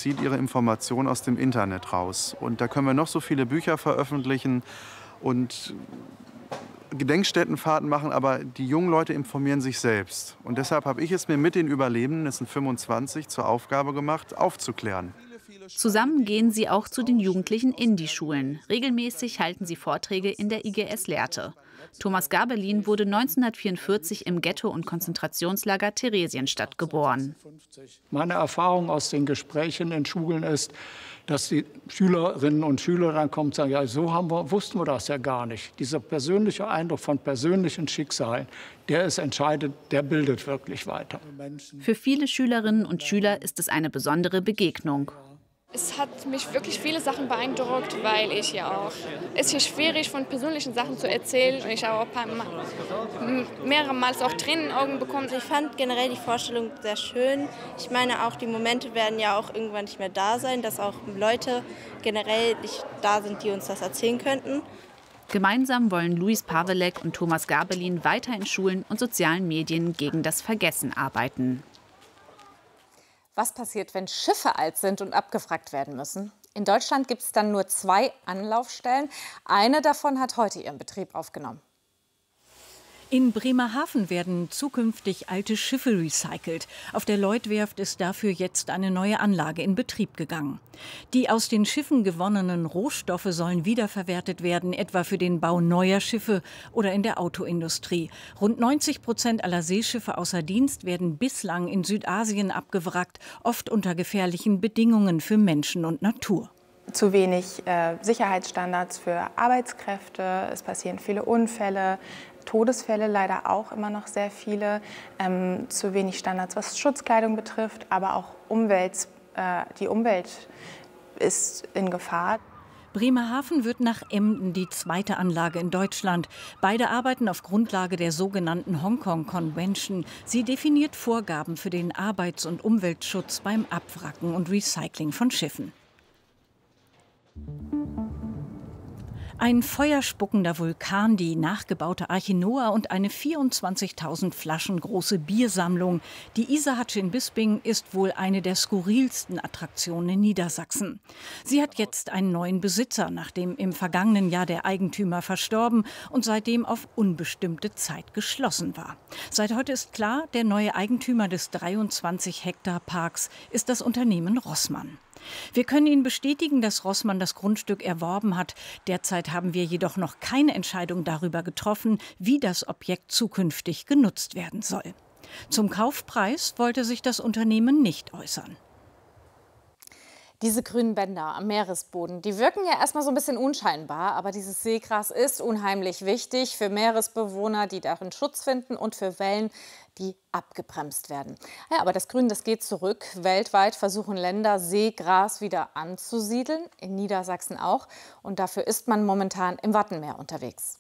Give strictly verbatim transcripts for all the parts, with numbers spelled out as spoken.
bezieht ihre Informationen aus dem Internet raus. Und da können wir noch so viele Bücher veröffentlichen und Gedenkstättenfahrten machen, aber die jungen Leute informieren sich selbst. Und deshalb habe ich es mir mit den Überlebenden, es sind fünfundzwanzig, zur Aufgabe gemacht, aufzuklären. Zusammen gehen sie auch zu den Jugendlichen in die Schulen. Regelmäßig halten sie Vorträge in der I G S-Lehrte. Thomas Gabelin wurde neunzehnhundertvierundvierzig im Ghetto- und Konzentrationslager Theresienstadt geboren. Meine Erfahrung aus den Gesprächen in Schulen ist, dass die Schülerinnen und Schüler dann kommen und sagen, ja, so haben wir, wussten wir das ja gar nicht. Dieser persönliche Eindruck von persönlichen Schicksalen, der ist entscheidend, der bildet wirklich weiter. Für viele Schülerinnen und Schüler ist es eine besondere Begegnung. Es hat mich wirklich viele Sachen beeindruckt, weil ich ja auch, es ist schwierig von persönlichen Sachen zu erzählen und ich habe auch ein paar Mal, mehrere Mal auch Tränen in den Augen bekommen. Ich fand generell die Vorstellung sehr schön. Ich meine auch, die Momente werden ja auch irgendwann nicht mehr da sein, dass auch Leute generell nicht da sind, die uns das erzählen könnten. Gemeinsam wollen Luis Pavelek und Thomas Gabelin weiter in Schulen und sozialen Medien gegen das Vergessen arbeiten. Was passiert, wenn Schiffe alt sind und abgewrackt werden müssen? In Deutschland gibt es dann nur zwei Anlaufstellen. Eine davon hat heute ihren Betrieb aufgenommen. In Bremerhaven werden zukünftig alte Schiffe recycelt. Auf der Lloyd-Werft ist dafür jetzt eine neue Anlage in Betrieb gegangen. Die aus den Schiffen gewonnenen Rohstoffe sollen wiederverwertet werden, etwa für den Bau neuer Schiffe oder in der Autoindustrie. Rund neunzig Prozent aller Seeschiffe außer Dienst werden bislang in Südasien abgewrackt, oft unter gefährlichen Bedingungen für Menschen und Natur. Zu wenig äh, Sicherheitsstandards für Arbeitskräfte, es passieren viele Unfälle, Todesfälle leider auch immer noch sehr viele, ähm, zu wenig Standards, was Schutzkleidung betrifft, aber auch Umwelt, äh, die Umwelt ist in Gefahr. Bremerhaven wird nach Emden die zweite Anlage in Deutschland. Beide arbeiten auf Grundlage der sogenannten Hongkong Convention. Sie definiert Vorgaben für den Arbeits- und Umweltschutz beim Abwracken und Recycling von Schiffen. Ein feuerspuckender Vulkan, die nachgebaute Arche Noah und eine vierundzwanzigtausend Flaschen große Biersammlung. Die Isahatsche in Bisping ist wohl eine der skurrilsten Attraktionen in Niedersachsen. Sie hat jetzt einen neuen Besitzer, nachdem im vergangenen Jahr der Eigentümer verstorben und seitdem auf unbestimmte Zeit geschlossen war. Seit heute ist klar, der neue Eigentümer des dreiundzwanzig Hektar Parks ist das Unternehmen Rossmann. Wir können Ihnen bestätigen, dass Rossmann das Grundstück erworben hat. Derzeit haben wir jedoch noch keine Entscheidung darüber getroffen, wie das Objekt zukünftig genutzt werden soll. Zum Kaufpreis wollte sich das Unternehmen nicht äußern. Diese grünen Bänder am Meeresboden, die wirken ja erstmal so ein bisschen unscheinbar, aber dieses Seegras ist unheimlich wichtig für Meeresbewohner, die darin Schutz finden, und für Wellen, die abgebremst werden. Ja, aber das Grün, das geht zurück. Weltweit versuchen Länder, Seegras wieder anzusiedeln, in Niedersachsen auch. Und dafür ist man momentan im Wattenmeer unterwegs.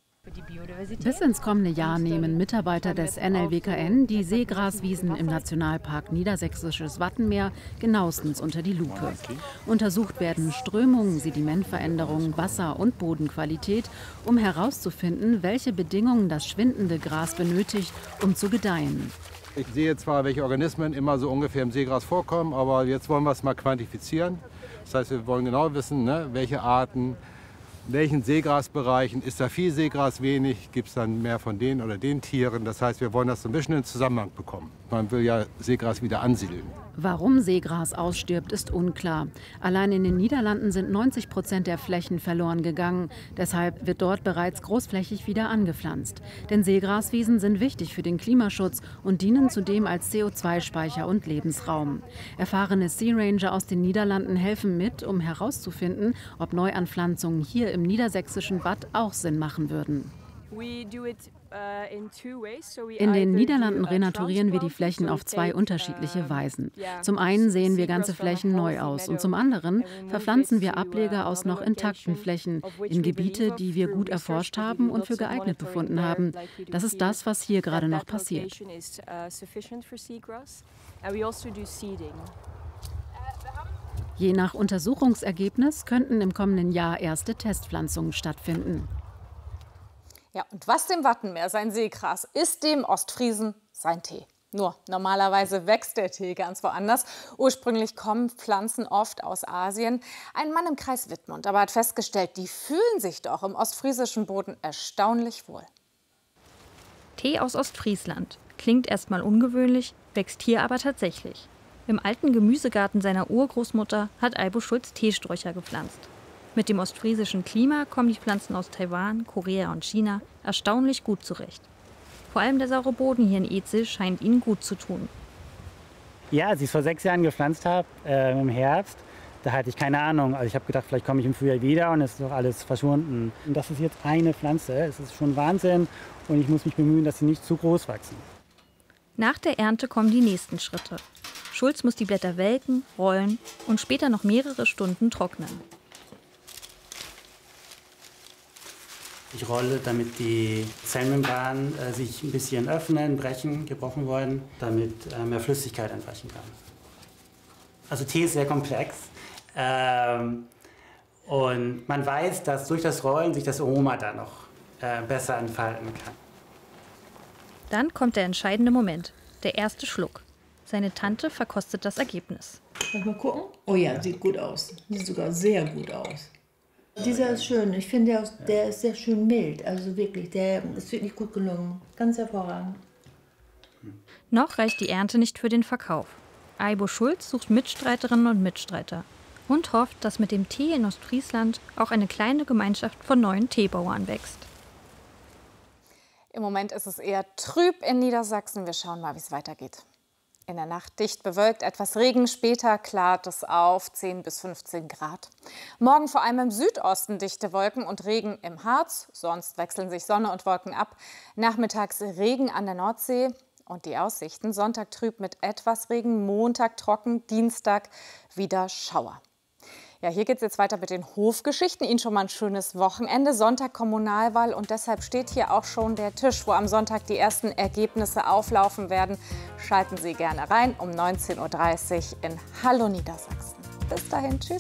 Bis ins kommende Jahr nehmen Mitarbeiter des N L W K N die Seegraswiesen im Nationalpark Niedersächsisches Wattenmeer genauestens unter die Lupe. Untersucht werden Strömungen, Sedimentveränderungen, Wasser- und Bodenqualität, um herauszufinden, welche Bedingungen das schwindende Gras benötigt, um zu gedeihen. Ich sehe zwar, welche Organismen immer so ungefähr im Seegras vorkommen, aber jetzt wollen wir es mal quantifizieren. Das heißt, wir wollen genau wissen, ne, welche Arten, in welchen Seegrasbereichen, ist da viel Seegras, wenig, gibt es dann mehr von den oder den Tieren. Das heißt, wir wollen das so ein bisschen in Zusammenhang bekommen. Man will ja Seegras wieder ansiedeln. Warum Seegras ausstirbt, ist unklar. Allein in den Niederlanden sind neunzig Prozent der Flächen verloren gegangen. Deshalb wird dort bereits großflächig wieder angepflanzt. Denn Seegraswiesen sind wichtig für den Klimaschutz und dienen zudem als C O zwei Speicher und Lebensraum. Erfahrene Sea Ranger aus den Niederlanden helfen mit, um herauszufinden, ob Neuanpflanzungen hier im niedersächsischen Watt auch Sinn machen würden. In den Niederlanden renaturieren wir die Flächen auf zwei unterschiedliche Weisen. Zum einen sehen wir ganze Flächen neu aus und zum anderen verpflanzen wir Ableger aus noch intakten Flächen in Gebiete, die wir gut erforscht haben und für geeignet befunden haben. Das ist das, was hier gerade noch passiert. Je nach Untersuchungsergebnis könnten im kommenden Jahr erste Testpflanzungen stattfinden. Ja, und was dem Wattenmeer sein Seegras ist, dem Ostfriesen sein Tee. Nur normalerweise wächst der Tee ganz woanders. Ursprünglich kommen Pflanzen oft aus Asien. Ein Mann im Kreis Wittmund aber hat festgestellt, die fühlen sich doch im ostfriesischen Boden erstaunlich wohl. Tee aus Ostfriesland. Klingt erstmal ungewöhnlich, wächst hier aber tatsächlich. Im alten Gemüsegarten seiner Urgroßmutter hat Aibo Schulz Teesträucher gepflanzt. Mit dem ostfriesischen Klima kommen die Pflanzen aus Taiwan, Korea und China erstaunlich gut zurecht. Vor allem der saure Boden hier in Ezel scheint ihnen gut zu tun. Ja, als ich es vor sechs Jahren gepflanzt habe, äh, im Herbst, da hatte ich keine Ahnung. Also ich habe gedacht, vielleicht komme ich im Frühjahr wieder und es ist doch alles verschwunden. Und das ist jetzt eine Pflanze. Es ist schon Wahnsinn und ich muss mich bemühen, dass sie nicht zu groß wachsen. Nach der Ernte kommen die nächsten Schritte. Schulz muss die Blätter welken, rollen und später noch mehrere Stunden trocknen. Ich rolle, damit die Zellmembranen äh, sich ein bisschen öffnen, brechen, gebrochen werden, damit äh, mehr Flüssigkeit entweichen kann. Also Tee ist sehr komplex. Ähm, und man weiß, dass durch das Rollen sich das Aroma da noch äh, besser entfalten kann. Dann kommt der entscheidende Moment, der erste Schluck. Seine Tante verkostet das Ergebnis. Lass mal gucken. Oh ja, sieht gut aus. Sieht sogar sehr gut aus. Dieser ist schön. Ich finde, der, der ist sehr schön mild. Also wirklich, der ist wirklich gut gelungen. Ganz hervorragend. Noch reicht die Ernte nicht für den Verkauf. Aibo Schulz sucht Mitstreiterinnen und Mitstreiter und hofft, dass mit dem Tee in Ostfriesland auch eine kleine Gemeinschaft von neuen Teebauern wächst. Im Moment ist es eher trüb in Niedersachsen. Wir schauen mal, wie es weitergeht. In der Nacht dicht bewölkt, etwas Regen, später klart es auf, zehn bis fünfzehn Grad. Morgen vor allem im Südosten dichte Wolken und Regen im Harz, sonst wechseln sich Sonne und Wolken ab. Nachmittags Regen an der Nordsee und die Aussichten: Sonntag trüb mit etwas Regen, Montag trocken, Dienstag wieder Schauer. Ja, hier geht es jetzt weiter mit den Hofgeschichten. Ihnen schon mal ein schönes Wochenende. Sonntag Kommunalwahl und deshalb steht hier auch schon der Tisch, wo am Sonntag die ersten Ergebnisse auflaufen werden. Schalten Sie gerne rein um neunzehn Uhr dreißig in Hallo Niedersachsen. Bis dahin, tschüss.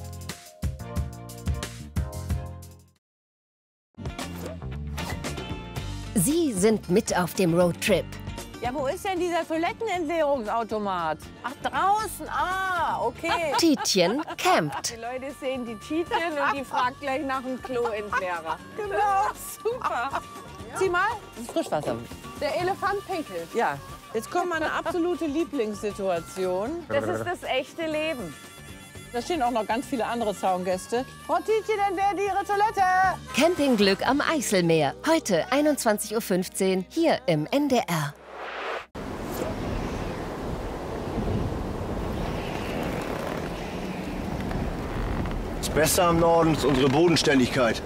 Sie sind mit auf dem Roadtrip. Ja, wo ist denn dieser Toilettenentleerungsautomat? Ach, draußen. Ah, okay. Tietjen campt. Die Leute sehen die Tietjen und die fragt gleich nach dem Kloentleerer. Genau, super. Sieh mal. Das ist Frischwasser. Der Elefant pinkelt. Ja. Jetzt kommt meine absolute Lieblingssituation. Das ist das echte Leben. Da stehen auch noch ganz viele andere Zaungäste. Frau Tietjen, entleert Ihre Toilette. Campingglück am Eiselmeer. Heute einundzwanzig Uhr fünfzehn hier im N D R. Das Beste am Norden ist unsere Bodenständigkeit.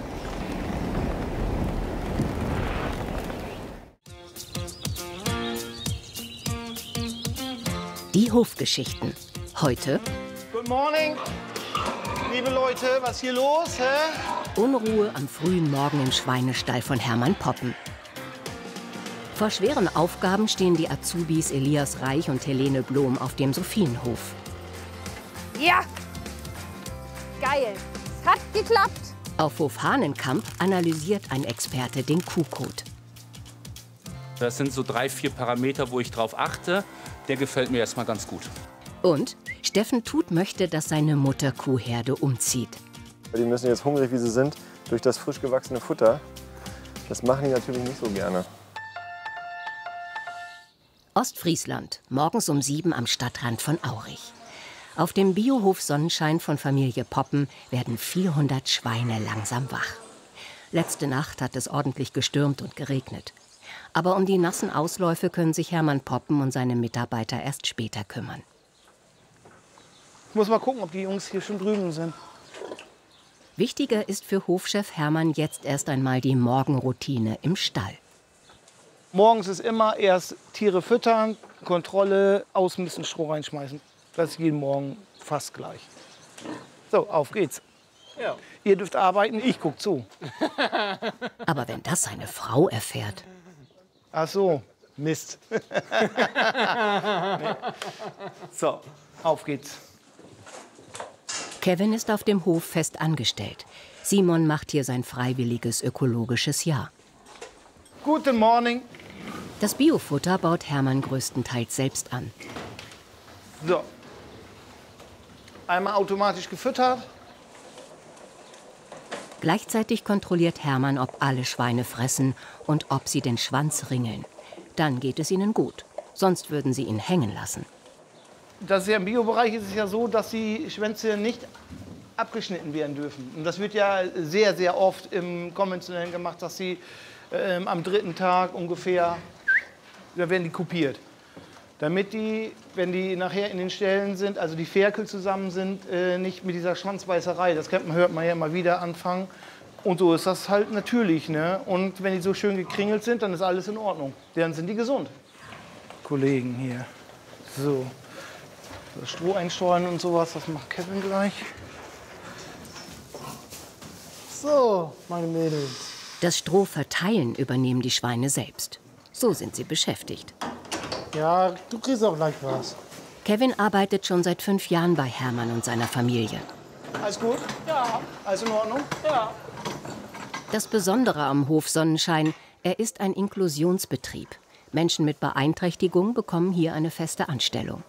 Die Hofgeschichten. Heute Good morning, liebe Leute, was ist hier los, hä? Unruhe am frühen Morgen im Schweinestall von Hermann Poppen. Vor schweren Aufgaben stehen die Azubis Elias Reich und Helene Blom auf dem Sophienhof. Ja! Geil! Es hat geklappt! Auf Hof Hahnenkamp analysiert ein Experte den Kuhkot. Das sind so drei, vier Parameter, wo ich drauf achte. Der gefällt mir erstmal ganz gut. Und Steffen Tut möchte, dass seine Mutter Kuhherde umzieht. Die müssen jetzt hungrig, wie sie sind, durch das frisch gewachsene Futter. Das machen die natürlich nicht so gerne. Ostfriesland, morgens um sieben am Stadtrand von Aurich. Auf dem Biohof Sonnenschein von Familie Poppen werden vierhundert Schweine langsam wach. Letzte Nacht hat es ordentlich gestürmt und geregnet. Aber um die nassen Ausläufe können sich Hermann Poppen und seine Mitarbeiter erst später kümmern. Ich muss mal gucken, ob die Jungs hier schon drüben sind. Wichtiger ist für Hofchef Hermann jetzt erst einmal die Morgenroutine im Stall. Morgens ist immer erst Tiere füttern, Kontrolle, ausmisten, Stroh reinschmeißen. Das ist jeden Morgen fast gleich. So, auf geht's. Ja. Ihr dürft arbeiten, ich guck zu. Aber wenn das seine Frau erfährt. Ach so, Mist. Nee. So, auf geht's. Kevin ist auf dem Hof fest angestellt. Simon macht hier sein freiwilliges ökologisches Jahr. Guten Morgen. Das Biofutter baut Hermann größtenteils selbst an. So. Einmal automatisch gefüttert. Gleichzeitig kontrolliert Hermann, ob alle Schweine fressen und ob sie den Schwanz ringeln. Dann geht es ihnen gut. Sonst würden sie ihn hängen lassen. Das ist ja im Biobereich ist es ja so, dass die Schwänze nicht abgeschnitten werden dürfen. Und das wird ja sehr, sehr oft im Konventionellen gemacht, dass sie ähm, am dritten Tag ungefähr, da werden die kopiert. Damit die, wenn die nachher in den Ställen sind, also die Ferkel zusammen sind, äh, nicht mit dieser Schwanzbeißerei, das kennt man, hört man ja immer wieder anfangen. Und so ist das halt natürlich. Ne? Und wenn die so schön gekringelt sind, dann ist alles in Ordnung. Dann sind die gesund. Kollegen hier. So. Das Stroh einstreuen und sowas, das macht Kevin gleich. So, meine Mädels. Das Stroh verteilen übernehmen die Schweine selbst. So sind sie beschäftigt. Ja, du kriegst auch gleich was. Kevin arbeitet schon seit fünf Jahren bei Hermann und seiner Familie. Alles gut? Ja. Alles in Ordnung? Ja. Das Besondere am Hof Sonnenschein, er ist ein Inklusionsbetrieb. Menschen mit Beeinträchtigung bekommen hier eine feste Anstellung.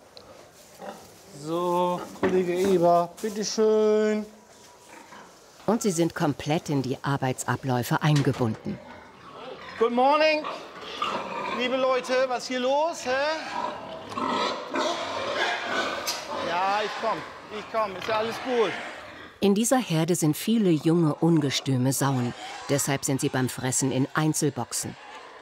So, Kollege Eber, bitteschön. Und sie sind komplett in die Arbeitsabläufe eingebunden. Good morning, liebe Leute, was ist hier los? Hä? Ja, ich komm, ich komm, ist ja alles gut. In dieser Herde sind viele junge, ungestüme Sauen. Deshalb sind sie beim Fressen in Einzelboxen.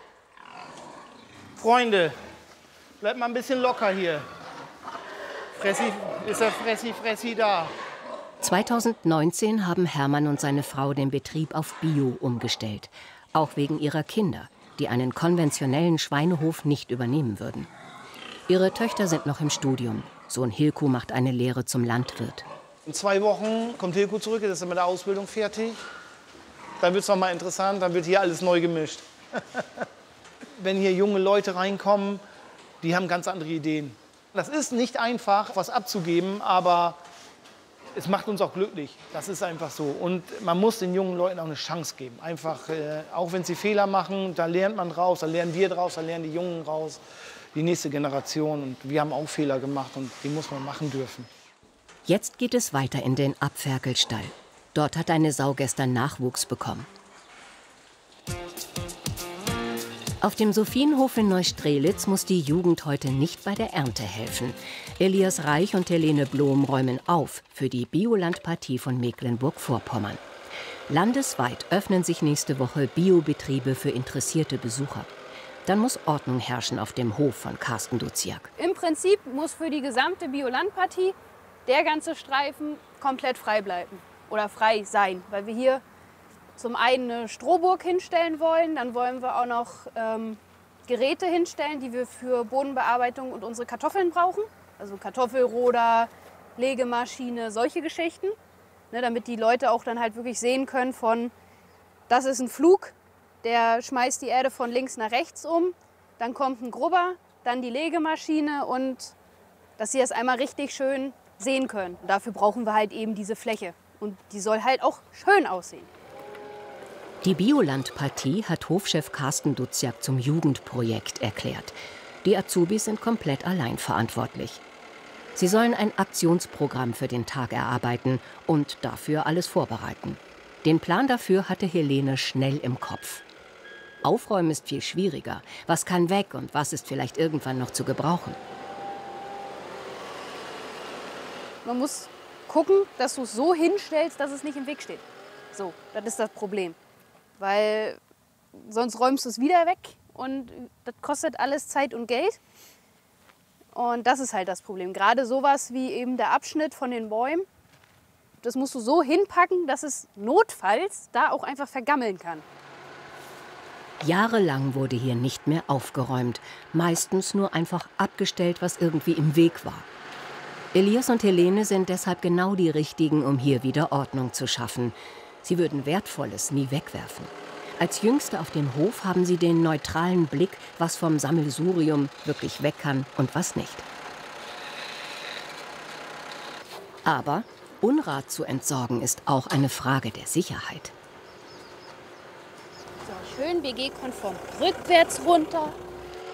Freunde, bleibt mal ein bisschen locker hier. Fressi, ist der Fressi, Fressi da? zweitausendneunzehn haben Hermann und seine Frau den Betrieb auf Bio umgestellt. Auch wegen ihrer Kinder, die einen konventionellen Schweinehof nicht übernehmen würden. Ihre Töchter sind noch im Studium. Sohn Hilko macht eine Lehre zum Landwirt. In zwei Wochen kommt Hilko zurück, ist er mit der Ausbildung fertig. Dann wird es noch mal interessant, dann wird hier alles neu gemischt. Wenn hier junge Leute reinkommen, die haben ganz andere Ideen. Das ist nicht einfach, was abzugeben, aber es macht uns auch glücklich. Das ist einfach so. Und man muss den jungen Leuten auch eine Chance geben. Einfach, äh, auch wenn sie Fehler machen, da lernt man draus, da lernen wir draus, da lernen die Jungen raus, die nächste Generation. Und wir haben auch Fehler gemacht und die muss man machen dürfen. Jetzt geht es weiter in den Abferkelstall. Dort hat eine Sau gestern Nachwuchs bekommen. Auf dem Sophienhof in Neustrelitz muss die Jugend heute nicht bei der Ernte helfen. Elias Reich und Helene Blom räumen auf für die Biolandpartie von Mecklenburg-Vorpommern. Landesweit öffnen sich nächste Woche Biobetriebe für interessierte Besucher. Dann muss Ordnung herrschen auf dem Hof von Carsten Duziak. Im Prinzip muss für die gesamte Biolandpartie der ganze Streifen komplett frei bleiben oder frei sein, weil wir hier zum einen eine Strohburg hinstellen wollen, dann wollen wir auch noch ähm, Geräte hinstellen, die wir für Bodenbearbeitung und unsere Kartoffeln brauchen. Also Kartoffelroder, Legemaschine, solche Geschichten. Ne, damit die Leute auch dann halt wirklich sehen können von, das ist ein Flug, der schmeißt die Erde von links nach rechts um, dann kommt ein Grubber, dann die Legemaschine und dass sie das einmal richtig schön sehen können. Und dafür brauchen wir halt eben diese Fläche und die soll halt auch schön aussehen. Die Biolandpartie hat Hofchef Carsten Duziak zum Jugendprojekt erklärt. Die Azubis sind komplett allein verantwortlich. Sie sollen ein Aktionsprogramm für den Tag erarbeiten und dafür alles vorbereiten. Den Plan dafür hatte Helene schnell im Kopf. Aufräumen ist viel schwieriger. Was kann weg und was ist vielleicht irgendwann noch zu gebrauchen? Man muss gucken, dass du es so hinstellst, dass es nicht im Weg steht. So, das ist das Problem. Weil sonst räumst du es wieder weg und das kostet alles Zeit und Geld. Und das ist halt das Problem. Gerade sowas wie eben der Abschnitt von den Bäumen, das musst du so hinpacken, dass es notfalls da auch einfach vergammeln kann. Jahrelang wurde hier nicht mehr aufgeräumt. Meistens nur einfach abgestellt, was irgendwie im Weg war. Elias und Helene sind deshalb genau die Richtigen, um hier wieder Ordnung zu schaffen. Sie würden Wertvolles nie wegwerfen. Als Jüngste auf dem Hof haben sie den neutralen Blick, was vom Sammelsurium wirklich weg kann und was nicht. Aber Unrat zu entsorgen ist auch eine Frage der Sicherheit. So, schön B G-konform. Rückwärts runter,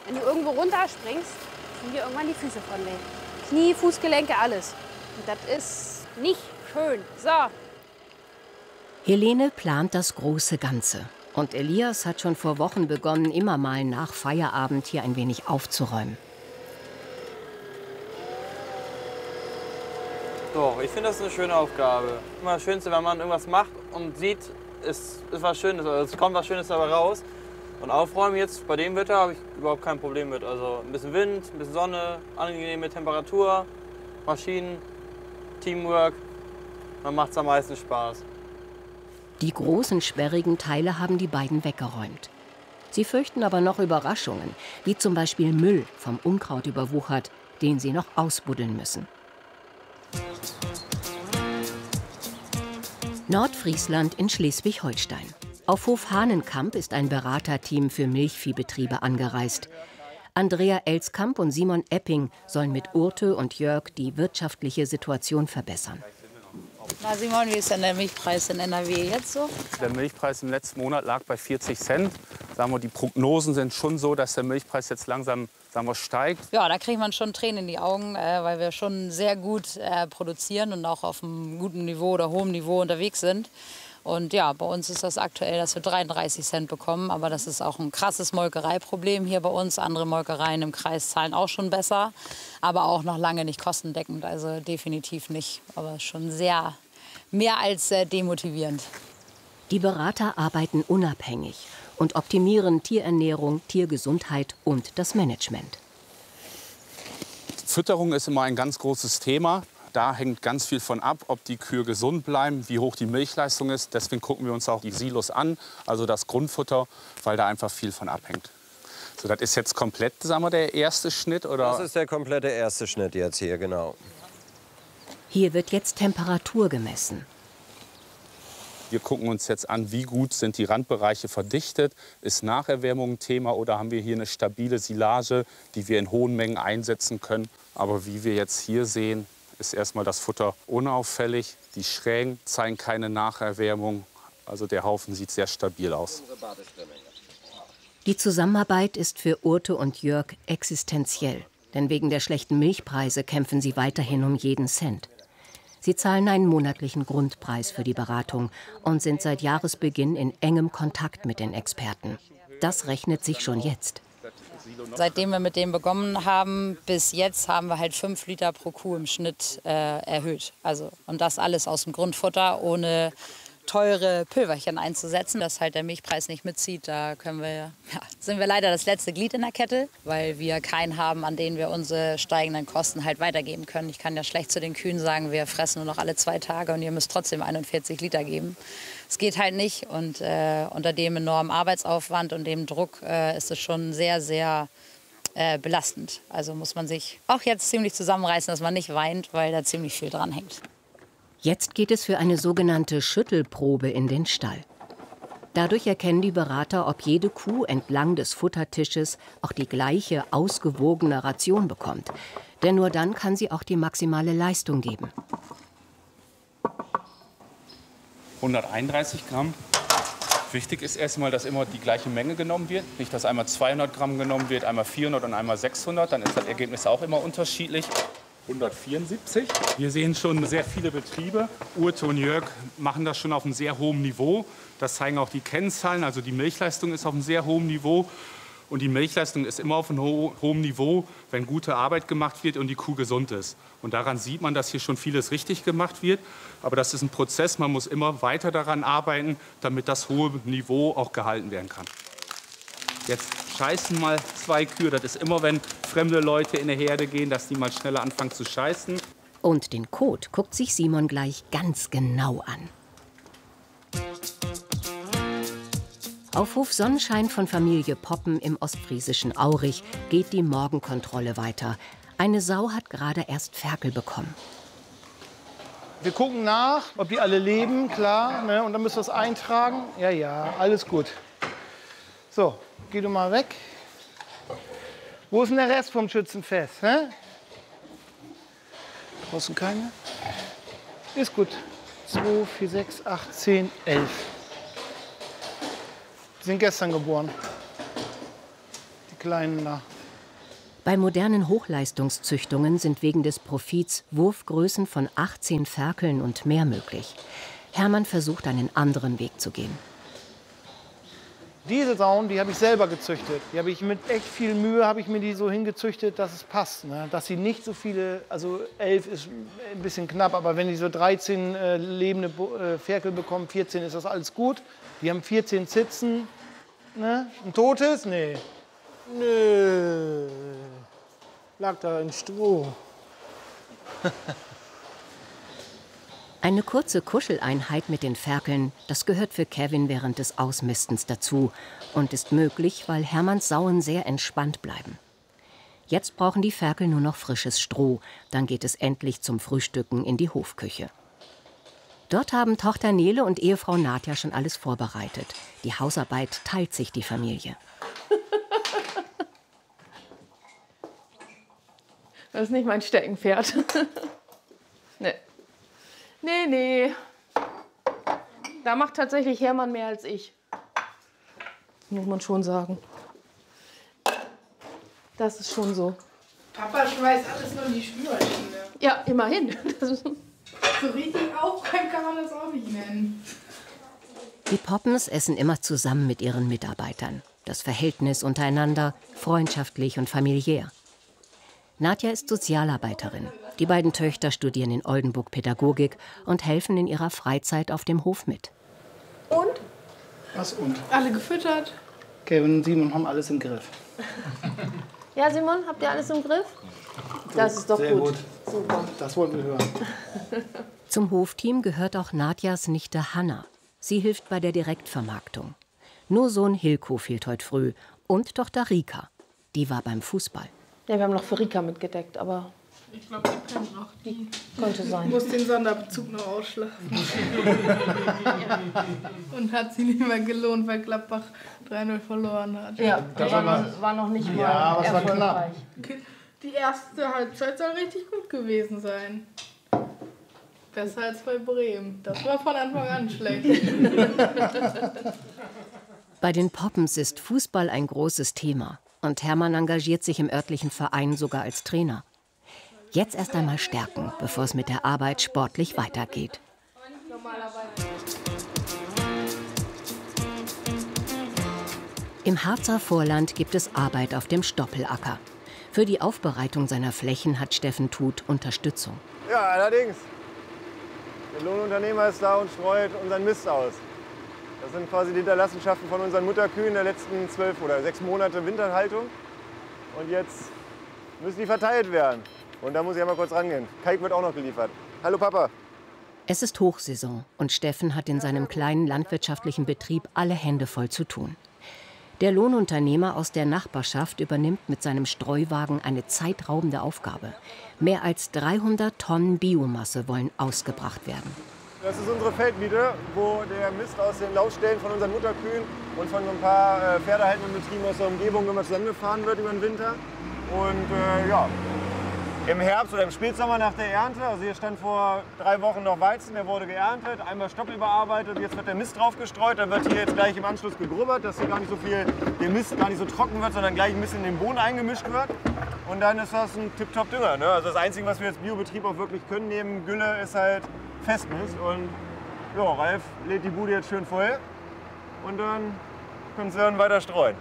Wenn du irgendwo runterspringst, tun dir irgendwann die Füße von weh. Knie, Fußgelenke, alles. Und das ist nicht schön. So. Helene plant das große Ganze. Und Elias hat schon vor Wochen begonnen, immer mal nach Feierabend hier ein wenig aufzuräumen. Doch, ich finde das eine schöne Aufgabe. Immer das Schönste, wenn man irgendwas macht und sieht, es ist was Schönes, also es kommt was Schönes dabei raus. Und aufräumen jetzt bei dem Wetter habe ich überhaupt kein Problem mit. Also ein bisschen Wind, ein bisschen Sonne, angenehme Temperatur, Maschinen, Teamwork, dann macht es am meisten Spaß. Die großen, sperrigen Teile haben die beiden weggeräumt. Sie fürchten aber noch Überraschungen, wie zum Beispiel Müll vom Unkraut überwuchert, den sie noch ausbuddeln müssen. Nordfriesland in Schleswig-Holstein. Auf Hof Hahnenkamp ist ein Beraterteam für Milchviehbetriebe angereist. Andrea Elskamp und Simon Epping sollen mit Urte und Jörg die wirtschaftliche Situation verbessern. Na Simon, wie ist denn der Milchpreis in N R W jetzt so? Der Milchpreis im letzten Monat lag bei vierzig Cent. Sagen wir, die Prognosen sind schon so, dass der Milchpreis jetzt langsam, sagen wir, steigt. Ja, da kriegt man schon Tränen in die Augen, äh, weil wir schon sehr gut äh, produzieren und auch auf einem guten Niveau oder hohem Niveau unterwegs sind. Und ja, bei uns ist das aktuell, dass wir dreiunddreißig Cent bekommen. Aber das ist auch ein krasses Molkereiproblem hier bei uns. Andere Molkereien im Kreis zahlen auch schon besser, aber auch noch lange nicht kostendeckend. Also definitiv nicht. Aber schon sehr, mehr als äh, demotivierend. Die Berater arbeiten unabhängig und optimieren Tierernährung, Tiergesundheit und das Management. Fütterung ist immer ein ganz großes Thema. Da hängt ganz viel von ab, ob die Kühe gesund bleiben, wie hoch die Milchleistung ist. Deswegen gucken wir uns auch die Silos an, also das Grundfutter, weil da einfach viel von abhängt. So, das ist jetzt komplett, sagen wir, der erste Schnitt, oder? Das ist der komplette erste Schnitt jetzt hier, genau. Hier wird jetzt Temperatur gemessen. Wir gucken uns jetzt an, wie gut sind die Randbereiche verdichtet. Ist Nacherwärmung ein Thema oder haben wir hier eine stabile Silage, die wir in hohen Mengen einsetzen können. Aber wie wir jetzt hier sehen, ist erstmal das Futter unauffällig. Die Schrägen zeigen keine Nacherwärmung. Also der Haufen sieht sehr stabil aus. Die Zusammenarbeit ist für Urte und Jörg existenziell. Denn wegen der schlechten Milchpreise kämpfen sie weiterhin um jeden Cent. Sie zahlen einen monatlichen Grundpreis für die Beratung und sind seit Jahresbeginn in engem Kontakt mit den Experten. Das rechnet sich schon jetzt. Seitdem wir mit dem begonnen haben, bis jetzt haben wir halt fünf Liter pro Kuh im Schnitt äh, erhöht. Also, und das alles aus dem Grundfutter, ohne teure Pülverchen einzusetzen, dass halt der Milchpreis nicht mitzieht. Da können wir, ja, sind wir leider das letzte Glied in der Kette, weil wir keinen haben, an denen wir unsere steigenden Kosten halt weitergeben können. Ich kann ja schlecht zu den Kühen sagen, wir fressen nur noch alle zwei Tage und ihr müsst trotzdem einundvierzig Liter geben. Es geht halt nicht und äh, unter dem enormen Arbeitsaufwand und dem Druck äh, ist es schon sehr, sehr äh, belastend. Also muss man sich auch jetzt ziemlich zusammenreißen, dass man nicht weint, weil da ziemlich viel dran hängt. Jetzt geht es für eine sogenannte Schüttelprobe in den Stall. Dadurch erkennen die Berater, ob jede Kuh entlang des Futtertisches auch die gleiche, ausgewogene Ration bekommt. Denn nur dann kann sie auch die maximale Leistung geben. hunderteinunddreißig Gramm. Wichtig ist erstmal, dass immer die gleiche Menge genommen wird. Nicht, dass einmal zweihundert Gramm genommen wird, einmal vierhundert und einmal sechshundert. Dann ist das Ergebnis auch immer unterschiedlich. hundertvierundsiebzig. Wir sehen schon sehr viele Betriebe. Urte und Jörg machen das schon auf einem sehr hohen Niveau. Das zeigen auch die Kennzahlen. Also die Milchleistung ist auf einem sehr hohen Niveau. Und die Milchleistung ist immer auf einem ho hohen Niveau, wenn gute Arbeit gemacht wird und die Kuh gesund ist. Und daran sieht man, dass hier schon vieles richtig gemacht wird. Aber das ist ein Prozess. Man muss immer weiter daran arbeiten, damit das hohe Niveau auch gehalten werden kann. Jetzt scheißen mal zwei Kühe. Das ist immer, wenn fremde Leute in eine Herde gehen, dass die mal schneller anfangen zu scheißen. Und den Kot guckt sich Simon gleich ganz genau an. Auf Hof Sonnenschein von Familie Poppen im ostfriesischen Aurich geht die Morgenkontrolle weiter. Eine Sau hat gerade erst Ferkel bekommen. Wir gucken nach, ob die alle leben, klar. Ne? Und dann müssen wir es eintragen. Ja, ja, alles gut. So, geh du mal weg. Wo ist denn der Rest vom Schützenfest? Hä? Draußen keine? Ist gut. zwei, vier, sechs, acht, zehn, elf. Die sind gestern geboren. Die Kleinen da. Bei modernen Hochleistungszüchtungen sind wegen des Profits Wurfgrößen von achtzehn Ferkeln und mehr möglich. Hermann versucht, einen anderen Weg zu gehen. Diese Sauen, die habe ich selber gezüchtet. Die habe ich mit echt viel Mühe, habe ich mir die so hingezüchtet, dass es passt. Ne? Dass sie nicht so viele, also elf ist ein bisschen knapp, aber wenn die so dreizehn äh, lebende äh, Ferkel bekommen, vierzehn ist das alles gut. Die haben vierzehn Zitzen. Ne? Ein totes? Nee. Nö. Lag da in Stroh. Eine kurze Kuscheleinheit mit den Ferkeln, das gehört für Kevin während des Ausmistens dazu und ist möglich, weil Hermanns Sauen sehr entspannt bleiben. Jetzt brauchen die Ferkel nur noch frisches Stroh, dann geht es endlich zum Frühstücken in die Hofküche. Dort haben Tochter Nele und Ehefrau Nadja schon alles vorbereitet. Die Hausarbeit teilt sich die Familie. Das ist nicht mein Steckenpferd. Nee. Nee, nee. Da macht tatsächlich Hermann mehr als ich. Muss man schon sagen. Das ist schon so. Papa schmeißt alles nur in die Spülmaschine. Ja, immerhin. Das ist so richtig aufräumen kann man das auch nicht nennen. Die Poppens essen immer zusammen mit ihren Mitarbeitern. Das Verhältnis untereinander freundschaftlich und familiär. Nadja ist Sozialarbeiterin. Die beiden Töchter studieren in Oldenburg Pädagogik und helfen in ihrer Freizeit auf dem Hof mit. Und? Was und? Alle gefüttert. Kevin und Simon haben alles im Griff. Ja, Simon, habt ihr alles im Griff? Das ist doch Sehr gut. gut. Super. Das wollten wir hören. Zum Hofteam gehört auch Nadjas Nichte Hanna. Sie hilft bei der Direktvermarktung. Nur Sohn Hilko fehlt heute früh und Tochter Rika. Die war beim Fußball. Ja, wir haben noch für Rika mitgedeckt, aber Ich glaube, die pennt noch. Die könnte sein. muss den Sonderbezug noch ausschlafen. Und hat sie nicht mehr gelohnt, weil Gladbach drei null verloren hat. Ja, das war, noch, war noch nicht mal Ja, aber es war erfolgreich. Die erste Halbzeit soll richtig gut gewesen sein. Besser als bei Bremen. Das war von Anfang an schlecht. Bei den Poppens ist Fußball ein großes Thema. Und Hermann engagiert sich im örtlichen Verein sogar als Trainer. Jetzt erst einmal stärken, bevor es mit der Arbeit sportlich weitergeht. Im Harzer Vorland gibt es Arbeit auf dem Stoppelacker. Für die Aufbereitung seiner Flächen hat Steffen Tuth Unterstützung. Ja, allerdings. Der Lohnunternehmer ist da und streut unseren Mist aus. Das sind quasi die Hinterlassenschaften von unseren Mutterkühen der letzten zwölf oder sechs Monate Winterhaltung. Und jetzt müssen die verteilt werden. Und da muss ich einmal kurz rangehen. Kalk wird auch noch geliefert. Hallo Papa. Es ist Hochsaison und Steffen hat in seinem kleinen landwirtschaftlichen Betrieb alle Hände voll zu tun. Der Lohnunternehmer aus der Nachbarschaft übernimmt mit seinem Streuwagen eine zeitraubende Aufgabe. Mehr als dreihundert Tonnen Biomasse wollen ausgebracht werden. Das ist unsere Feldmiete, wo der Mist aus den Laufstellen von unseren Mutterkühen und von so ein paar äh, pferdehaltenden Betrieben aus der Umgebung immer zusammengefahren wird über den Winter. Und äh, ja, im Herbst oder im Spätsommer nach der Ernte, also hier stand vor drei Wochen noch Weizen, der wurde geerntet, einmal Stoppel bearbeitet, jetzt wird der Mist drauf gestreut, dann wird hier jetzt gleich im Anschluss gegrubbert, dass hier gar nicht so viel, der Mist gar nicht so trocken wird, sondern gleich ein bisschen in den Boden eingemischt wird. Und dann ist das ein Tip-Top-Dünger. Ne? Also das Einzige, was wir als Biobetrieb auch wirklich können neben Gülle, ist halt Festmist. Und ja, Ralf lädt die Bude jetzt schön voll und dann können sie dann weiter streuen.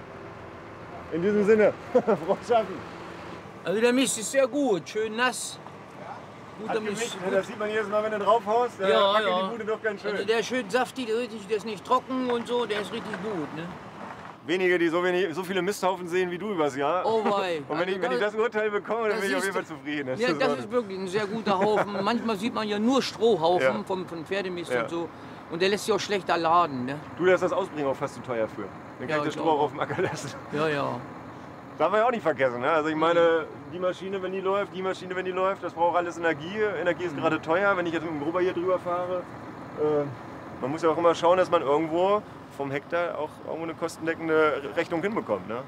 In diesem Sinne, frohes Schaffen. Also der Mist ist sehr gut, schön nass. Guter Mist. Das sieht man jedes Mal, wenn du draufhaust. Da Ja, wackelt ja. die Bude doch ganz schön. Also der ist schön saftig, der ist, richtig, der ist nicht trocken und so, der ist richtig gut. Ne? Wenige, die so, wenig, so viele Misthaufen sehen wie du übers Jahr. Oh wei. Und wenn ich, wenn ich das Urteil bekomme, dann bin ich auf jeden Fall zufrieden. Das, ja, das ist wirklich ein sehr guter Haufen. Manchmal sieht man ja nur Strohhaufen Ja. vom, von Pferdemist Ja. und so. Und der lässt sich auch schlechter laden. Ne? Du, da ist das Ausbringen auch fast zu teuer für. Dann kann Ja, ich das ich Stroh auch auch. auf dem Acker lassen. Ja, ja. Darf man ja auch nicht vergessen. Ne? Also ich meine, die Maschine, wenn die läuft, die Maschine, wenn die läuft, das braucht alles Energie. Energie ist gerade teuer, wenn ich jetzt mit dem Grubber hier drüber fahre. Äh, man muss ja auch immer schauen, dass man irgendwo vom Hektar auch irgendwo eine kostendeckende Rechnung hinbekommt. Ne?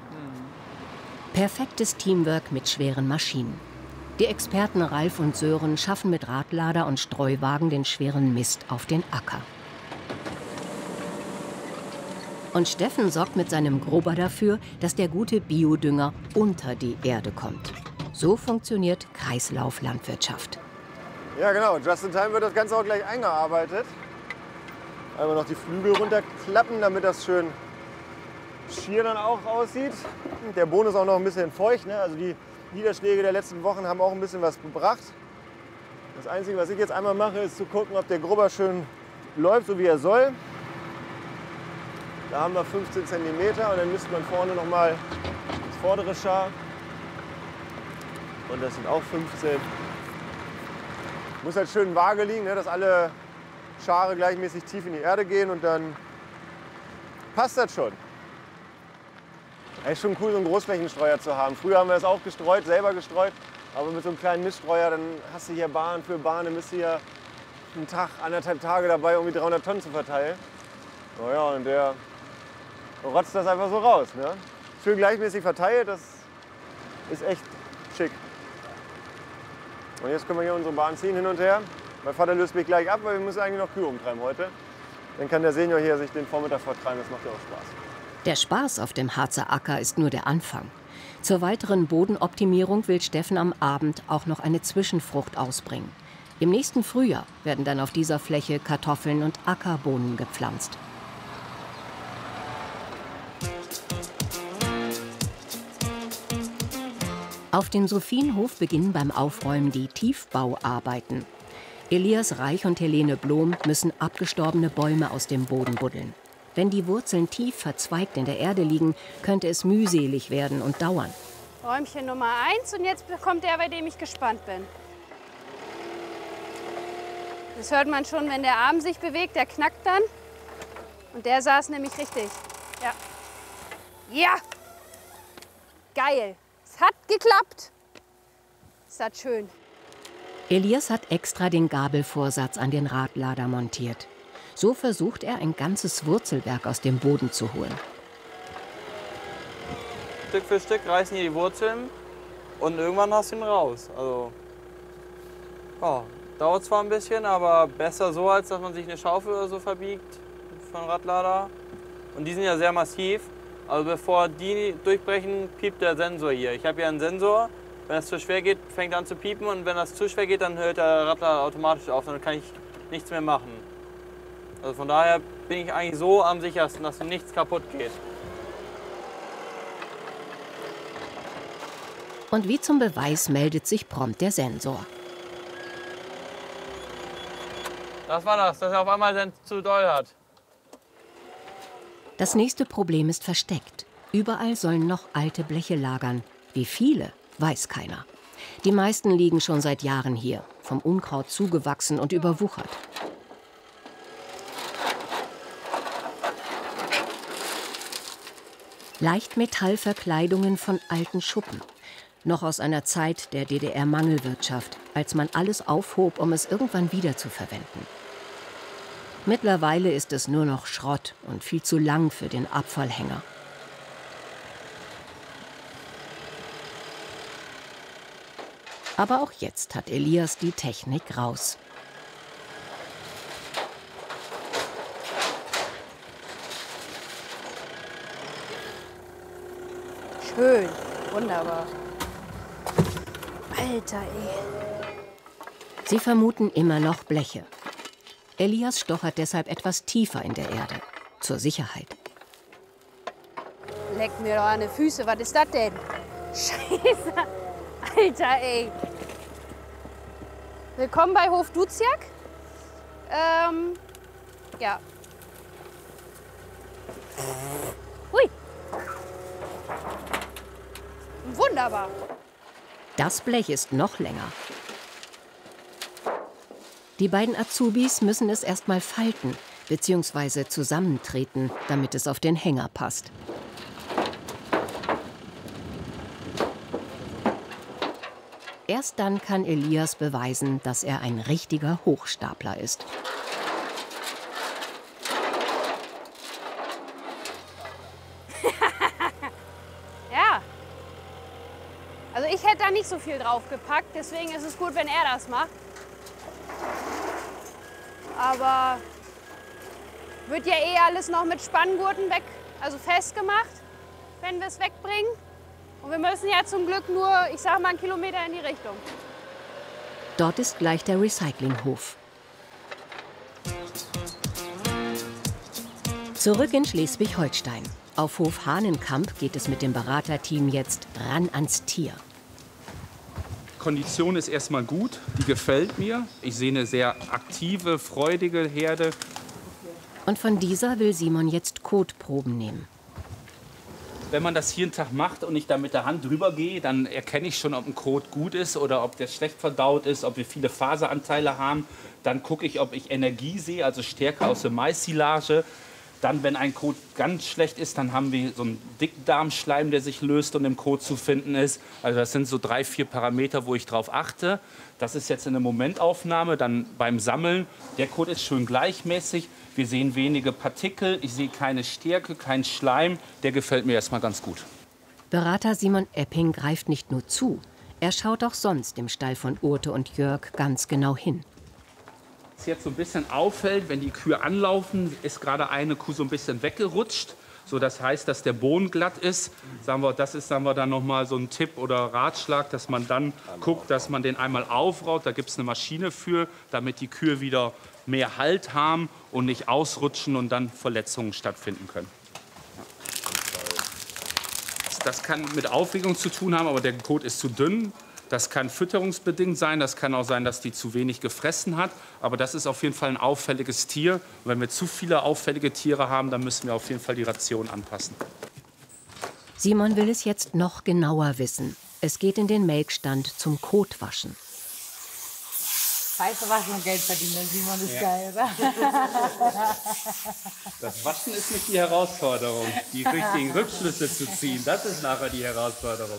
Perfektes Teamwork mit schweren Maschinen. Die Experten Ralf und Sören schaffen mit Radlader und Streuwagen den schweren Mist auf den Acker. Und Steffen sorgt mit seinem Grubber dafür, dass der gute Biodünger unter die Erde kommt. So funktioniert Kreislauflandwirtschaft. Ja genau, just in time wird das Ganze auch gleich eingearbeitet. Einmal noch die Flügel runterklappen, damit das schön schier dann auch aussieht. Der Boden ist auch noch ein bisschen feucht, ne? Also die Niederschläge der letzten Wochen haben auch ein bisschen was gebracht. Das Einzige, was ich jetzt einmal mache, ist zu gucken, ob der Grubber schön läuft, so wie er soll. Da haben wir fünfzehn Zentimeter und dann müsste man vorne noch mal das vordere Schar. Und das sind auch fünfzehn. Muss halt schön vage liegen, ne, dass alle Schare gleichmäßig tief in die Erde gehen und dann passt das schon. Es ist schon cool, so einen Großflächenstreuer zu haben. Früher haben wir das auch gestreut, selber gestreut. Aber mit so einem kleinen Miststreuer, dann hast du hier Bahn für Bahn, dann bist du hier einen Tag, anderthalb Tage dabei, um die dreihundert Tonnen zu verteilen. Naja, und der rotzt das einfach so raus. Ne? Schön gleichmäßig verteilt, das ist echt schick. Und jetzt können wir hier unsere Bahn ziehen hin und her. Mein Vater löst mich gleich ab, weil wir müssen eigentlich noch Kühe umtreiben heute. Dann kann der Senior hier sich den Vormittag vertreiben, das macht ja auch Spaß. Der Spaß auf dem Harzer Acker ist nur der Anfang. Zur weiteren Bodenoptimierung will Steffen am Abend auch noch eine Zwischenfrucht ausbringen. Im nächsten Frühjahr werden dann auf dieser Fläche Kartoffeln und Ackerbohnen gepflanzt. Auf dem Sophienhof beginnen beim Aufräumen die Tiefbauarbeiten. Elias Reich und Helene Blom müssen abgestorbene Bäume aus dem Boden buddeln. Wenn die Wurzeln tief verzweigt in der Erde liegen, könnte es mühselig werden und dauern. Räumchen Nummer eins und jetzt kommt der, bei dem ich gespannt bin. Das hört man schon, wenn der Arm sich bewegt, der knackt dann. Und der saß nämlich richtig. Ja. Ja! Geil! Es hat geklappt! Ist das schön. Elias hat extra den Gabelvorsatz an den Radlader montiert. So versucht er, ein ganzes Wurzelwerk aus dem Boden zu holen. Stück für Stück reißen hier die Wurzeln und irgendwann hast du ihn raus. Also, ja, dauert zwar ein bisschen, aber besser so, als dass man sich eine Schaufel oder so verbiegt von Radlader. Und die sind ja sehr massiv. Also bevor die durchbrechen, piept der Sensor hier. Ich habe hier einen Sensor. Wenn es zu schwer geht, fängt er an zu piepen. Und wenn das zu schwer geht, dann hört der Radlader automatisch auf. Dann kann ich nichts mehr machen. Also von daher bin ich eigentlich so am sichersten, dass nichts kaputt geht. Und wie zum Beweis meldet sich prompt der Sensor. Das war das, dass er auf einmal zu doll hat. Das nächste Problem ist versteckt. Überall sollen noch alte Bleche lagern. Wie viele, weiß keiner. Die meisten liegen schon seit Jahren hier, vom Unkraut zugewachsen und überwuchert. Leichtmetallverkleidungen von alten Schuppen. Noch aus einer Zeit der D D R-Mangelwirtschaft, als man alles aufhob, um es irgendwann wieder zu verwenden. Mittlerweile ist es nur noch Schrott und viel zu lang für den Abfallhänger. Aber auch jetzt hat Elias die Technik raus. Schön, wunderbar. Alter, ey. Sie vermuten immer noch Bleche. Elias stochert deshalb etwas tiefer in der Erde, zur Sicherheit. Leck mir doch an die Füße, was ist das denn? Scheiße, Alter, ey. Willkommen bei Hof Duziak. Ähm, ja. Hui. Wunderbar. Das Blech ist noch länger. Die beiden Azubis müssen es erst mal falten bzw. zusammentreten, damit es auf den Hänger passt. Erst dann kann Elias beweisen, dass er ein richtiger Hochstapler ist. Ja. Also ich hätte da nicht so viel drauf gepackt, deswegen ist es gut, wenn er das macht. Aber wird ja eh alles noch mit Spanngurten also festgemacht, wenn wir es wegbringen. Und wir müssen ja zum Glück nur, ich sag mal, einen Kilometer in die Richtung. Dort ist gleich der Recyclinghof. Zurück in Schleswig-Holstein. Auf Hof Hahnenkamp geht es mit dem Beraterteam jetzt ran ans Tier. Kondition ist erstmal gut, die gefällt mir. Ich sehe eine sehr aktive, freudige Herde. Und von dieser will Simon jetzt Kotproben nehmen. Wenn man das jeden Tag macht und ich da mit der Hand drüber gehe, dann erkenne ich schon, ob ein Kot gut ist oder ob der schlecht verdaut ist, ob wir viele Faseranteile haben. Dann gucke ich, ob ich Energie sehe, also Stärke aus der Mais-Silage. Dann, wenn ein Kot ganz schlecht ist, dann haben wir so einen Dickdarmschleim, der sich löst und im Kot zu finden ist. Also das sind so drei, vier Parameter, wo ich drauf achte. Das ist jetzt eine Momentaufnahme, dann beim Sammeln. Der Kot ist schön gleichmäßig. Wir sehen wenige Partikel. Ich sehe keine Stärke, keinen Schleim. Der gefällt mir erstmal ganz gut. Berater Simon Epping greift nicht nur zu. Er schaut auch sonst im Stall von Urte und Jörg ganz genau hin. Was jetzt so ein bisschen auffällt, wenn die Kühe anlaufen, ist gerade eine Kuh so ein bisschen weggerutscht. So, das heißt, dass der Boden glatt ist. Sagen wir, das ist sagen wir, dann noch mal so ein Tipp oder Ratschlag, dass man dann guckt, dass man den einmal aufraut. Da gibt es eine Maschine für, damit die Kühe wieder mehr Halt haben und nicht ausrutschen und dann Verletzungen stattfinden können. Das kann mit Aufregung zu tun haben, aber der Kot ist zu dünn. Das kann fütterungsbedingt sein, das kann auch sein, dass die zu wenig gefressen hat. Aber das ist auf jeden Fall ein auffälliges Tier. Und wenn wir zu viele auffällige Tiere haben, dann müssen wir auf jeden Fall die Ration anpassen. Simon will es jetzt noch genauer wissen. Es geht in den Melkstand zum Kotwaschen. Scheiße waschen und Geld verdienen, Simon ist Ja. geil, oder? Das Waschen ist nicht die Herausforderung. Die richtigen Rückschlüsse zu ziehen, das ist nachher die Herausforderung.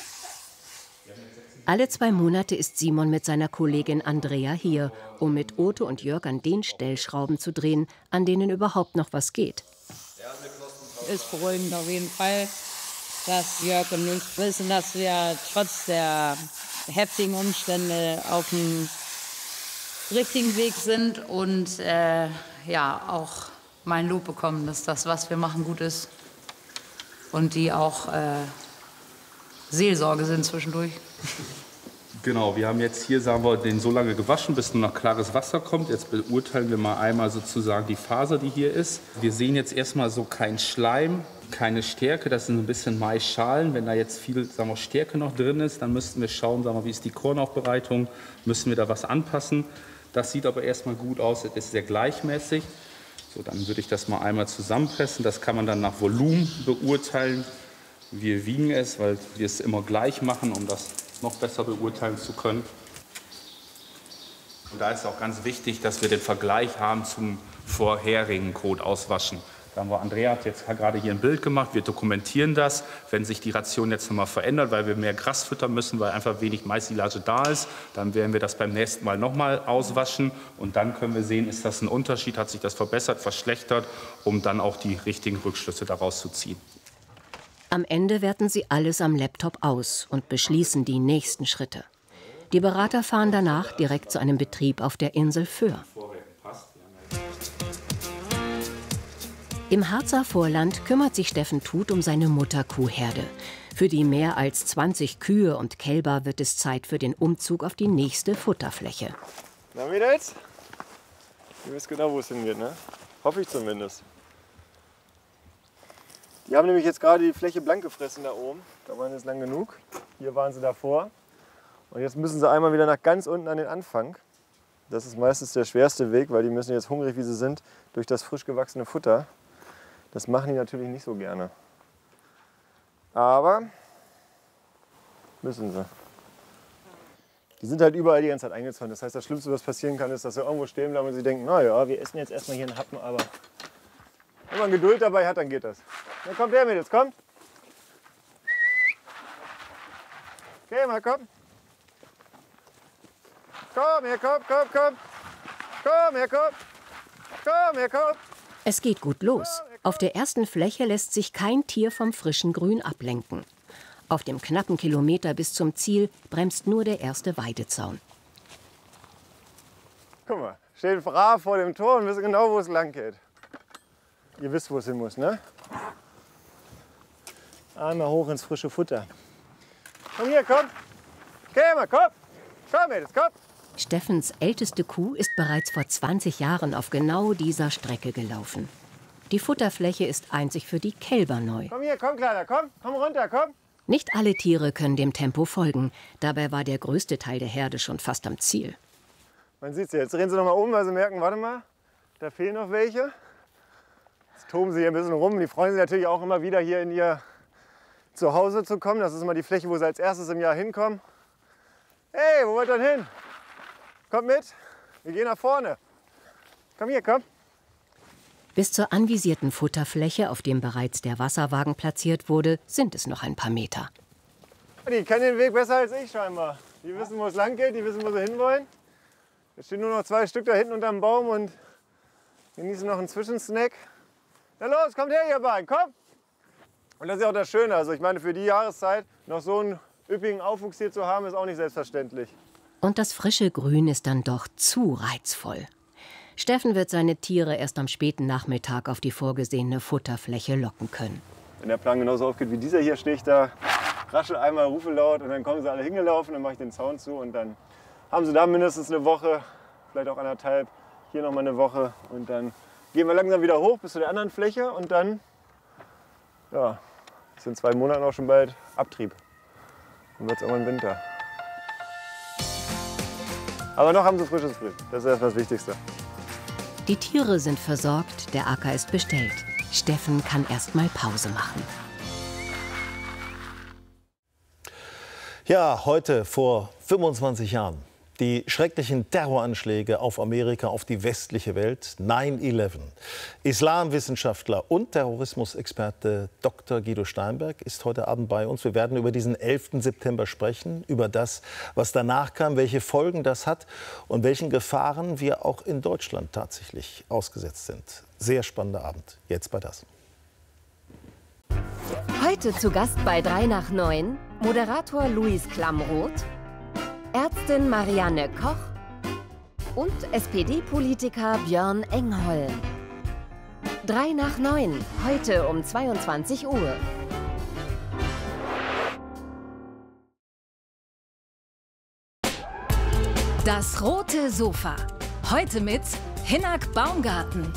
Alle zwei Monate ist Simon mit seiner Kollegin Andrea hier, um mit Urte und Jörg an den Stellschrauben zu drehen, an denen überhaupt noch was geht. Ist beruhigend auf jeden Fall, dass Jörg und ich wissen, dass wir trotz der heftigen Umstände auf dem richtigen Weg sind und äh, ja, auch mein Lob bekommen, dass das, was wir machen, gut ist. Und die auch äh, Seelsorge sind zwischendurch. Genau, wir haben jetzt hier, sagen wir, den so lange gewaschen, bis nur noch klares Wasser kommt. Jetzt beurteilen wir mal einmal sozusagen die Faser, die hier ist. Wir sehen jetzt erstmal so keinen Schleim, keine Stärke, das sind ein bisschen Maisschalen. Wenn da jetzt viel, sagen wir, Stärke noch drin ist, dann müssten wir schauen, sagen wir, wie ist die Kornaufbereitung, müssen wir da was anpassen. Das sieht aber erstmal gut aus, es ist sehr gleichmäßig. So, dann würde ich das mal einmal zusammenpressen. Das kann man dann nach Volumen beurteilen. Wir wiegen es, weil wir es immer gleich machen, um das noch besser beurteilen zu können. Und da ist auch ganz wichtig, dass wir den Vergleich haben zum vorherigen Kot auswaschen. Da haben wir, Andrea hat jetzt gerade hier ein Bild gemacht, wir dokumentieren das. Wenn sich die Ration jetzt nochmal verändert, weil wir mehr Gras füttern müssen, weil einfach wenig Mais-Silage da ist, dann werden wir das beim nächsten Mal nochmal auswaschen. Und dann können wir sehen, ist das ein Unterschied, hat sich das verbessert, verschlechtert, um dann auch die richtigen Rückschlüsse daraus zu ziehen. Am Ende werten sie alles am Laptop aus und beschließen die nächsten Schritte. Die Berater fahren danach direkt zu einem Betrieb auf der Insel Föhr. Im Harzer Vorland kümmert sich Steffen Tut um seine Mutterkuhherde. Für die mehr als zwanzig Kühe und Kälber wird es Zeit für den Umzug auf die nächste Futterfläche. Na, Mädels? Ihr wisst genau, wo es hingeht, ne? Hoffe ich zumindest. Die haben nämlich jetzt gerade die Fläche blank gefressen da oben. Da waren jetzt lang genug. Hier waren sie davor. Und jetzt müssen sie einmal wieder nach ganz unten an den Anfang. Das ist meistens der schwerste Weg, weil die müssen jetzt hungrig, wie sie sind, durch das frisch gewachsene Futter. Das machen die natürlich nicht so gerne. Aber müssen sie. Die sind halt überall die ganze Zeit eingezäunt. Das heißt, das Schlimmste, was passieren kann, ist, dass sie irgendwo stehen bleiben und sie denken, naja, wir essen jetzt erstmal hier einen Happen, aber wenn man Geduld dabei hat, dann geht das. Dann kommt der mit, jetzt kommt. Okay, mal komm. Komm her, komm, komm, komm. Komm her, komm. Komm her, komm. Es geht gut los. Auf der ersten Fläche lässt sich kein Tier vom frischen Grün ablenken. Auf dem knappen Kilometer bis zum Ziel bremst nur der erste Weidezaun. Guck mal, stehen brav vor dem Tor und wissen genau, wo es lang geht. Ihr wisst, wo es hin muss, ne? Einmal hoch ins frische Futter. Komm hier, komm. Geh mal, komm. Komm, Mädels, komm. Steffens älteste Kuh ist bereits vor zwanzig Jahren auf genau dieser Strecke gelaufen. Die Futterfläche ist einzig für die Kälber neu. Komm hier, komm, Kleiner, komm. Komm runter, komm. Nicht alle Tiere können dem Tempo folgen. Dabei war der größte Teil der Herde schon fast am Ziel. Man sieht sie. Jetzt drehen sie noch mal um, weil sie merken, warte mal, da fehlen noch welche. Jetzt toben sie hier ein bisschen rum. Die freuen sich natürlich auch immer wieder, hier in ihr Zuhause zu kommen. Das ist immer die Fläche, wo sie als erstes im Jahr hinkommen. Hey, wo wollt ihr denn hin? Kommt mit, wir gehen nach vorne. Komm hier, komm. Bis zur anvisierten Futterfläche, auf dem bereits der Wasserwagen platziert wurde, sind es noch ein paar Meter. Die kennen den Weg besser als ich scheinbar. Die wissen, wo es lang geht, die wissen, wo sie hinwollen. Es stehen nur noch zwei Stück da hinten unterm Baum und genießen noch einen Zwischensnack. Na los, kommt her, ihr beiden, komm! Und das ist ja auch das Schöne. Also ich meine, für die Jahreszeit noch so einen üppigen Aufwuchs hier zu haben, ist auch nicht selbstverständlich. Und das frische Grün ist dann doch zu reizvoll. Steffen wird seine Tiere erst am späten Nachmittag auf die vorgesehene Futterfläche locken können. Wenn der Plan genauso aufgeht wie dieser hier, stehe ich da, raschel einmal, rufe laut und dann kommen sie alle hingelaufen, dann mache ich den Zaun zu und dann haben sie da mindestens eine Woche, vielleicht auch anderthalb, hier noch mal eine Woche und dann gehen wir langsam wieder hoch bis zu der anderen Fläche und dann, ja, ist in zwei Monaten auch schon bald Abtrieb. Dann wird es irgendwann Winter. Aber noch haben sie frisches Grün. Das ist erstmal das Wichtigste. Die Tiere sind versorgt, der Acker ist bestellt. Steffen kann erst mal Pause machen. Ja, heute vor fünfundzwanzig Jahren. Die schrecklichen Terroranschläge auf Amerika, auf die westliche Welt, neun elf. Islamwissenschaftler und Terrorismusexperte Doktor Guido Steinberg ist heute Abend bei uns. Wir werden über diesen elften September sprechen, über das, was danach kam, welche Folgen das hat und welchen Gefahren wir auch in Deutschland tatsächlich ausgesetzt sind. Sehr spannender Abend. Jetzt bei das. Heute zu Gast bei drei nach neun Moderator Luis Klamroth, Ärztin Marianne Koch und S P D-Politiker Björn Engholm. drei nach neun, heute um zweiundzwanzig Uhr. Das rote Sofa. Heute mit Hinnerk Baumgarten.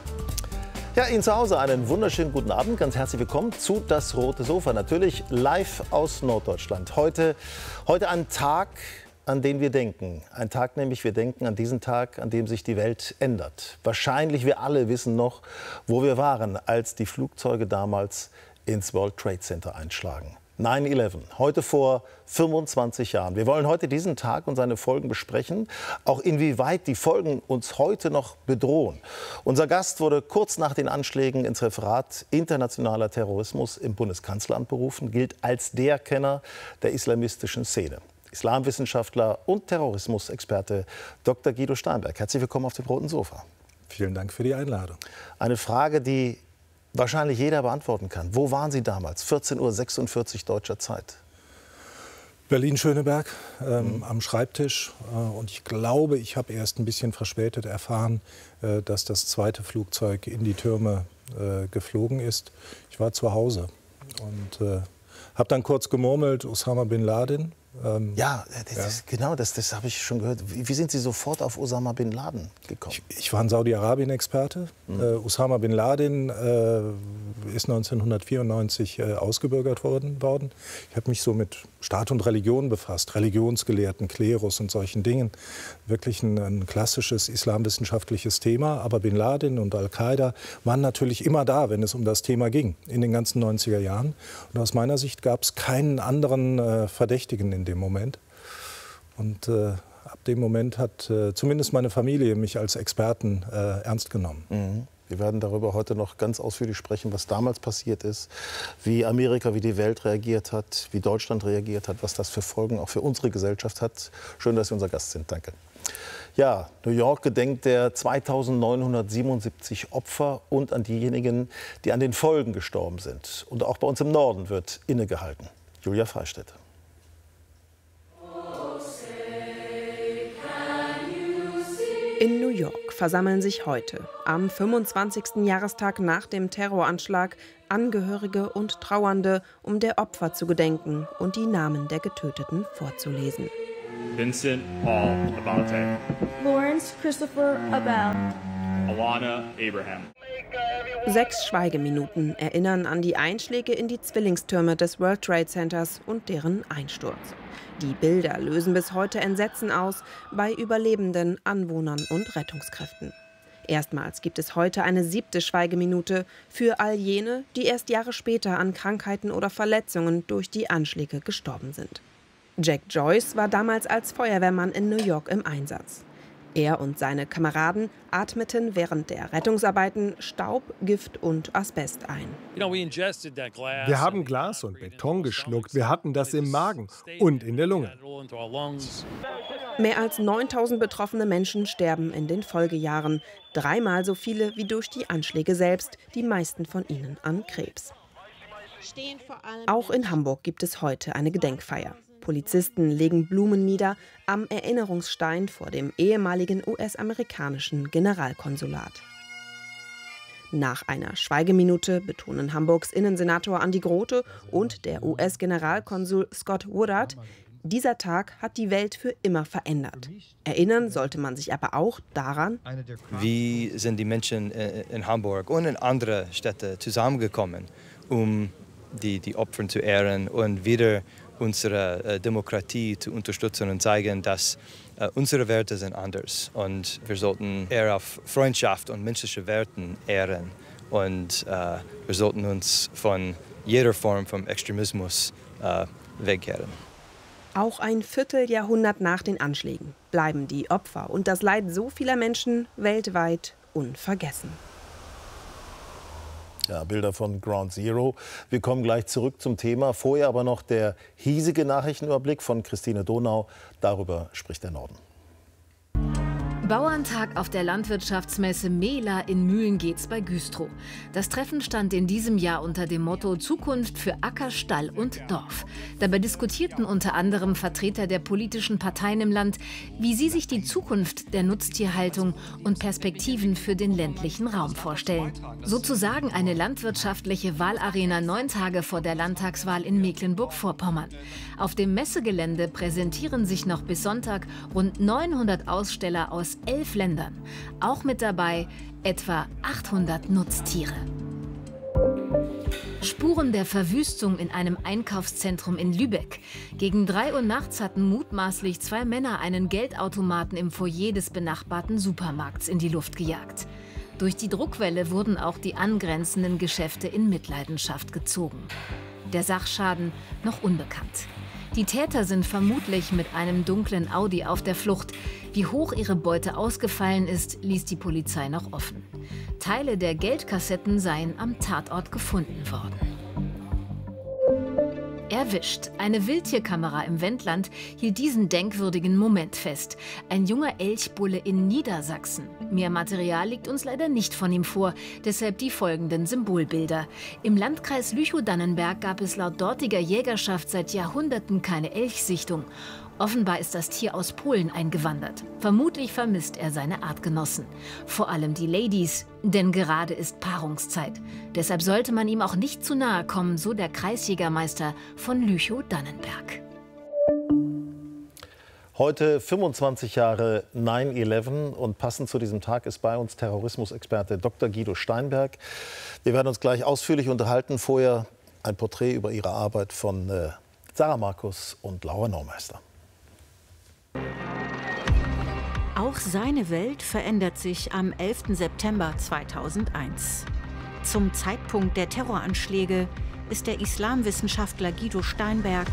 Ja, Ihnen zu Hause einen wunderschönen guten Abend. Ganz herzlich willkommen zu Das rote Sofa. Natürlich live aus Norddeutschland. Heute, heute ein Tag, an den wir denken. Ein Tag nämlich, wir denken an diesen Tag, an dem sich die Welt ändert. Wahrscheinlich wir alle wissen noch, wo wir waren, als die Flugzeuge damals ins World Trade Center einschlagen. neun elf, heute vor fünfundzwanzig Jahren. Wir wollen heute diesen Tag und seine Folgen besprechen, auch inwieweit die Folgen uns heute noch bedrohen. Unser Gast wurde kurz nach den Anschlägen ins Referat Internationaler Terrorismus im Bundeskanzleramt berufen, gilt als der Kenner der islamistischen Szene. Islamwissenschaftler und Terrorismusexperte Doktor Guido Steinberg. Herzlich willkommen auf dem roten Sofa. Vielen Dank für die Einladung. Eine Frage, die wahrscheinlich jeder beantworten kann. Wo waren Sie damals? vierzehn Uhr sechsundvierzig deutscher Zeit. Berlin-Schöneberg, ähm, mhm. am Schreibtisch. Äh, und ich glaube, ich habe erst ein bisschen verspätet erfahren, äh, dass das zweite Flugzeug in die Türme äh, geflogen ist. Ich war zu Hause und äh, habe dann kurz gemurmelt, Osama Bin Laden. Ähm, ja, das ja. Ist, genau, das, das habe ich schon gehört. Wie, wie sind Sie sofort auf Osama Bin Laden gekommen? Ich, ich war ein Saudi-Arabien-Experte. Mhm. Äh, Osama Bin Laden äh, ist neunzehnhundertvierundneunzig äh, ausgebürgert worden, worden. Ich habe mich so mit Staat und Religion befasst, Religionsgelehrten, Klerus und solchen Dingen. Wirklich ein, ein klassisches islamwissenschaftliches Thema. Aber Bin Laden und Al-Qaida waren natürlich immer da, wenn es um das Thema ging, in den ganzen neunziger Jahren. Und aus meiner Sicht gab es keinen anderen äh, Verdächtigen in dem Moment. Und äh, ab dem Moment hat äh, zumindest meine Familie mich als Experten äh, ernst genommen. Mhm. Wir werden darüber heute noch ganz ausführlich sprechen, was damals passiert ist, wie Amerika, wie die Welt reagiert hat, wie Deutschland reagiert hat, was das für Folgen auch für unsere Gesellschaft hat. Schön, dass Sie unser Gast sind. Danke. Ja, New York gedenkt der zweitausendneunhundertsiebenundsiebzig Opfer und an diejenigen, die an den Folgen gestorben sind. Und auch bei uns im Norden wird innegehalten. Julia Freistedt. In New York versammeln sich heute, am fünfundzwanzigsten Jahrestag nach dem Terroranschlag, Angehörige und Trauernde, um der Opfer zu gedenken und die Namen der Getöteten vorzulesen. Vincent Paul Abate. Lawrence Christopher Abel. Alana Abraham. Sechs Schweigeminuten erinnern an die Einschläge in die Zwillingstürme des World Trade Centers und deren Einsturz. Die Bilder lösen bis heute Entsetzen aus bei Überlebenden, Anwohnern und Rettungskräften. Erstmals gibt es heute eine siebte Schweigeminute für all jene, die erst Jahre später an Krankheiten oder Verletzungen durch die Anschläge gestorben sind. Jack Joyce war damals als Feuerwehrmann in New York im Einsatz. Er und seine Kameraden atmeten während der Rettungsarbeiten Staub, Gift und Asbest ein. Wir haben Glas und Beton geschluckt. Wir hatten das im Magen und in der Lunge. Mehr als neuntausend betroffene Menschen sterben in den Folgejahren. Dreimal so viele wie durch die Anschläge selbst, die meisten von ihnen an Krebs. Auch in Hamburg gibt es heute eine Gedenkfeier. Polizisten legen Blumen nieder am Erinnerungsstein vor dem ehemaligen U S-amerikanischen Generalkonsulat. Nach einer Schweigeminute betonen Hamburgs Innensenator Andi Grote und der U S-Generalkonsul Scott Woodard, dieser Tag hat die Welt für immer verändert. Erinnern sollte man sich aber auch daran, wie sind die Menschen in Hamburg und in andere Städte zusammengekommen, um die, die Opfer zu ehren und wieder unsere äh, Demokratie zu unterstützen und zeigen, dass äh, unsere Werte sind anders und wir sollten eher auf Freundschaft und menschliche Werten ehren und äh, wir sollten uns von jeder Form von Extremismus äh, wegkehren. Auch ein Vierteljahrhundert nach den Anschlägen bleiben die Opfer und das Leid so vieler Menschen weltweit unvergessen. Ja, Bilder von Ground Zero. Wir kommen gleich zurück zum Thema. Vorher aber noch der hiesige Nachrichtenüberblick von Christine Donau. Darüber spricht der Norden. Bauerntag auf der Landwirtschaftsmesse Mehla in Mühlengeetz bei Güstrow. Das Treffen stand in diesem Jahr unter dem Motto Zukunft für Acker, Stall und Dorf. Dabei diskutierten unter anderem Vertreter der politischen Parteien im Land, wie sie sich die Zukunft der Nutztierhaltung und Perspektiven für den ländlichen Raum vorstellen. Sozusagen eine landwirtschaftliche Wahlarena neun Tage vor der Landtagswahl in Mecklenburg-Vorpommern. Auf dem Messegelände präsentieren sich noch bis Sonntag rund neunhundert Aussteller aus elf Ländern. Auch mit dabei etwa achthundert Nutztiere. Spuren der Verwüstung in einem Einkaufszentrum in Lübeck. Gegen drei Uhr nachts hatten mutmaßlich zwei Männer einen Geldautomaten im Foyer des benachbarten Supermarkts in die Luft gejagt. Durch die Druckwelle wurden auch die angrenzenden Geschäfte in Mitleidenschaft gezogen. Der Sachschaden noch unbekannt. Die Täter sind vermutlich mit einem dunklen Audi auf der Flucht. Wie hoch ihre Beute ausgefallen ist, ließ die Polizei noch offen. Teile der Geldkassetten seien am Tatort gefunden worden. Erwischt. Eine Wildtierkamera im Wendland hielt diesen denkwürdigen Moment fest. Ein junger Elchbulle in Niedersachsen. Mehr Material liegt uns leider nicht von ihm vor, deshalb die folgenden Symbolbilder. Im Landkreis Lüchow-Dannenberg gab es laut dortiger Jägerschaft seit Jahrhunderten keine Elchsichtung. Offenbar ist das Tier aus Polen eingewandert. Vermutlich vermisst er seine Artgenossen. Vor allem die Ladies, denn gerade ist Paarungszeit. Deshalb sollte man ihm auch nicht zu nahe kommen, so der Kreisjägermeister von Lüchow-Dannenberg. Heute fünfundzwanzig Jahre neun elf und passend zu diesem Tag ist bei uns Terrorismusexperte Doktor Guido Steinberg. Wir werden uns gleich ausführlich unterhalten. Vorher ein Porträt über Ihre Arbeit von äh, Sarah Markus und Laura Neumeister. Auch seine Welt verändert sich am elften September zweitausendeins. Zum Zeitpunkt der Terroranschläge ist der Islamwissenschaftler Guido Steinberg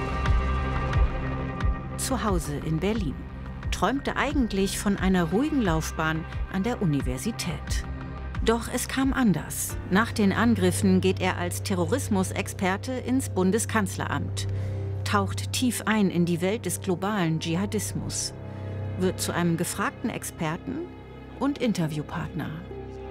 zu Hause in Berlin. Träumte eigentlich von einer ruhigen Laufbahn an der Universität. Doch es kam anders. Nach den Angriffen geht er als Terrorismusexperte ins Bundeskanzleramt, taucht tief ein in die Welt des globalen Dschihadismus, wird zu einem gefragten Experten und Interviewpartner.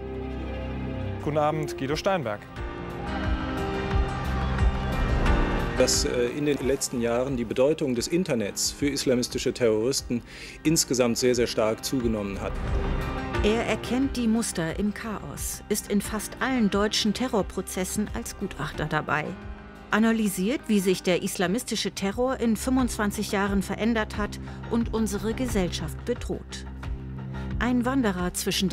Guten Abend, Guido Steinberg. dass in den letzten Jahren die Bedeutung des Internets für islamistische Terroristen insgesamt sehr, sehr stark zugenommen hat. Er erkennt die Muster im Chaos, ist in fast allen deutschen Terrorprozessen als Gutachter dabei. Analysiert, wie sich der islamistische Terror in fünfundzwanzig Jahren verändert hat und unsere Gesellschaft bedroht. Ein Wanderer zwischen